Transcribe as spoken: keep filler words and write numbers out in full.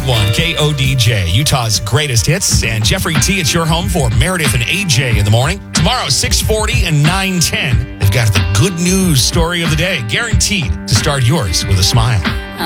point one K O D J, Utah's greatest hits. And Jeffrey T, it's your home for Meredith and A J in the morning. Tomorrow, six forty and nine ten. They've got the good news story of the day, guaranteed to start yours with a smile.